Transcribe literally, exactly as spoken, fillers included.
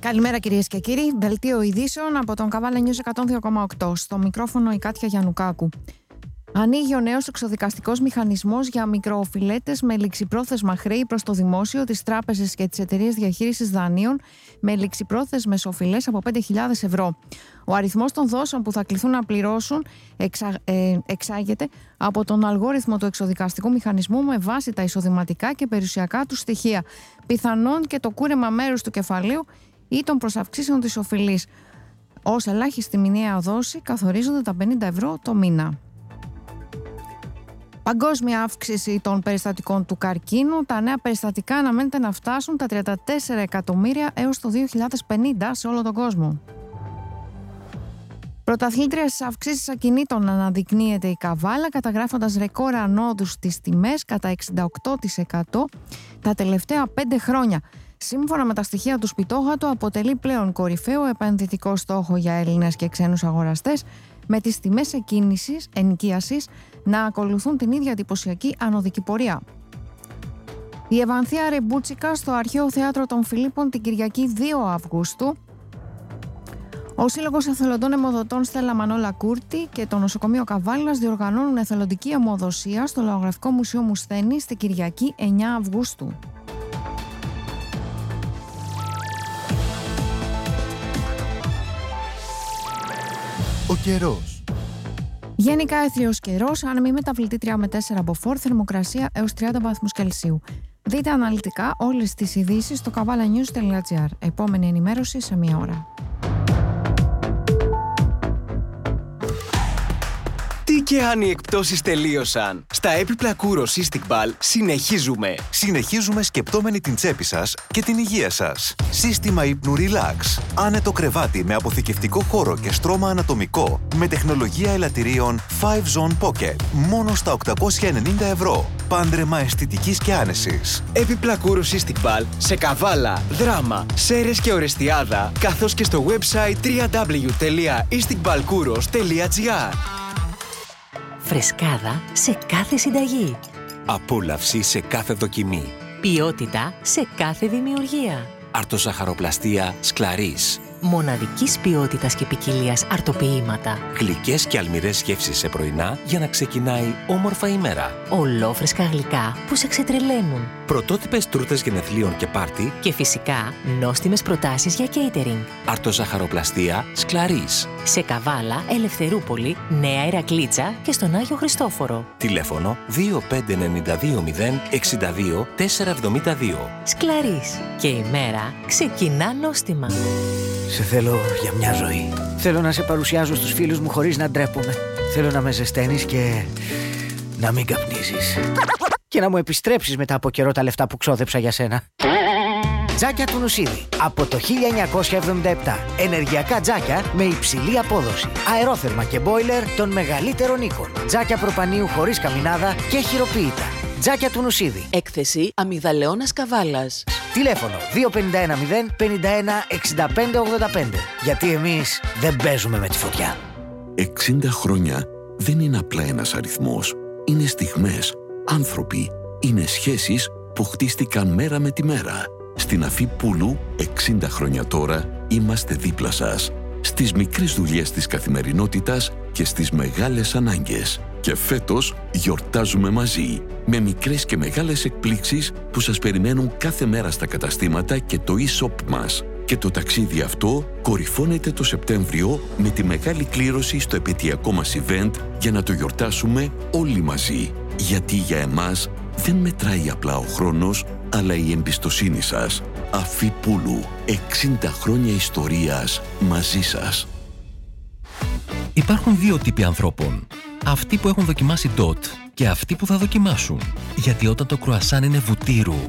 Καλημέρα κυρίες και κύριοι. Δελτίο ειδήσεων από τον Καβάλα News εκατόν δύο κόμμα οκτώ. Στο μικρόφωνο η Κάτια Γιαννουκάκου. Ανοίγει ο νέος εξοδικαστικός μηχανισμός για μικροοφιλέτες με ληξιπρόθεσμα χρέη προς το δημόσιο, τις τράπεζες και τις εταιρείες διαχείρισης δανείων με ληξιπρόθεσμες οφειλές από πέντε χιλιάδες ευρώ. Ο αριθμός των δόσεων που θα κληθούν να πληρώσουν εξα, ε, εξάγεται από τον αλγόριθμο του εξοδικαστικού μηχανισμού με βάση τα εισοδηματικά και περιουσιακά του στοιχεία, πιθανόν και το κούρεμα μέρους του κεφαλαίου ή των προσαυξήσεων της οφειλής. Ως ελάχιστη μηνιαία δόση καθορίζονται τα πενήντα ευρώ το μήνα. Παγκόσμια αύξηση των περιστατικών του καρκίνου. Τα νέα περιστατικά αναμένεται να φτάσουν τα τριάντα τέσσερα εκατομμύρια έως το δύο χιλιάδες πενήντα σε όλο τον κόσμο. Πρωταθλήτρια στις αυξήσεις ακινήτων αναδεικνύεται η Καβάλα, καταγράφοντας ρεκόρ ανόδους στις τιμές κατά εξήντα οκτώ τοις εκατό τα τελευταία πέντε χρόνια. Σύμφωνα με τα στοιχεία του Σπιτόγατο, αποτελεί πλέον κορυφαίο επενδυτικό στόχο για Έλληνες και ξένους αγοραστές, με τις τιμές εκκίνησης, ενοικίασης να ακολουθούν την ίδια εντυπωσιακή ανωδική πορεία. Η Ευανθία Ρεμπούτσικα στο Αρχαίο Θέατρο των Φιλίππων την Κυριακή δύο Αυγούστου. Ο Σύλλογος Εθελοντών Αιμοδοτών Στέλλα Μανόλα Κούρτη και το Νοσοκομείο Καβάλας διοργανώνουν εθελοντική αιμοδοσία στο Λαογραφικό Μουσείο Μουσθένη στην Κυριακή εννέα Αυγούστου. Ο καιρός. Γενικά έθριος καιρός, αν μη μεταβλητή τρία με τέσσερα μποφόρ, θερμοκρασία έως τριάντα βαθμούς Κελσίου. Δείτε αναλυτικά όλες τις ειδήσεις στο καβάλα νιους τελεία τζι άρ. Επόμενη ενημέρωση σε μία ώρα. Τι και αν οι εκπτώσεις τελείωσαν. Στα έπιπλα Kouros Cystic-Ball συνεχίζουμε. Συνεχίζουμε σκεπτόμενοι την τσέπη σας και την υγεία σας. Σύστημα ύπνου Relax. Άνετο κρεβάτι με αποθηκευτικό χώρο και στρώμα ανατομικό. Με τεχνολογία ελαττηρίων φάιβ Zone Pocket. Μόνο στα οκτακόσια ενενήντα ευρώ. Πάντρεμα αισθητικής και άνεσης. Έπιπλα Kouros Cystic-Ball σε Καβάλα, Δράμα, Σέρρες και Ορεστιάδα, καθώς και στο website double-u double-u double-u τελεία isticballkouros τελεία τζι άρ. Φρεσκάδα σε κάθε συνταγή. Απόλαυση σε κάθε δοκιμή. Ποιότητα σε κάθε δημιουργία. Αρτοζαχαροπλαστία Σκλαρίς. Μοναδικής ποιότητας και ποικιλίας αρτοποιήματα. Γλυκές και αλμυρές γεύσεις σε πρωινά για να ξεκινάει όμορφα η μέρα. Ολόφρεσκα γλυκά που σε ξετρελαίνουν. Πρωτότυπες τούρτες γενεθλίων και πάρτι. Και φυσικά νόστιμες προτάσεις για catering. Αρτοζαχαροπλαστία Σκλαρίς. Σε Καβάλα, Ελευθερούπολη, Νέα Ηρακλήτσα και στον Άγιο Χριστόφορο. Τηλέφωνο δύο πέντε εννιά δύο μηδέν εξήντα δύο τετρακόσια εβδομήντα δύο. Σκλαρίς. Και η μέρα ξεκινά νόστιμα. Σε θέλω για μια ζωή. Θέλω να σε παρουσιάζω στους φίλους μου χωρίς να ντρέπομαι. Θέλω να με ζεσταίνεις και να μην καπνίζεις. Και να μου επιστρέψεις μετά από καιρό τα λεφτά που ξόδεψα για σένα. Τζάκια του Νουσίδη. Από το χίλια εννιακόσια εβδομήντα επτά. Ενεργειακά τζάκια με υψηλή απόδοση. Αερόθερμα και μπόιλερ των μεγαλύτερων οίκων. Τζάκια προπανίου χωρίς καμινάδα και χειροποίητα. Τζάκια του Νουσίδη. Έκθεση Αμυγδαλαιώνας Καβάλας. Τηλέφωνο δύο πέντε ένα μηδέν πενήντα ένα εξήντα πέντε ογδόντα πέντε. Γιατί εμείς δεν παίζουμε με τη φωτιά. εξήντα χρόνια δεν είναι απλά ένας αριθμός. Είναι στιγμές, άνθρωποι, είναι σχέσεις που χτίστηκαν μέρα με τη μέρα. Στην Αφή Πούλου, εξήντα χρόνια τώρα, είμαστε δίπλα σας. Στις μικρές δουλειές της καθημερινότητας και στις μεγάλες ανάγκες. Και φέτος γιορτάζουμε μαζί, με μικρές και μεγάλες εκπλήξεις που σας περιμένουν κάθε μέρα στα καταστήματα και το e-shop μας. Και το ταξίδι αυτό κορυφώνεται το Σεπτέμβριο με τη μεγάλη κλήρωση στο επαιτειακό μας event για να το γιορτάσουμε όλοι μαζί. Γιατί για εμάς δεν μετράει απλά ο χρόνος, αλλά η εμπιστοσύνη σας. Αφή Πούλου, εξήντα χρόνια ιστορίας μαζί σας. Υπάρχουν δύο τύποι ανθρώπων. Αυτοί που έχουν δοκιμάσει ντοτ και αυτοί που θα δοκιμάσουν. Γιατί όταν το κρουασάν είναι βουτύρου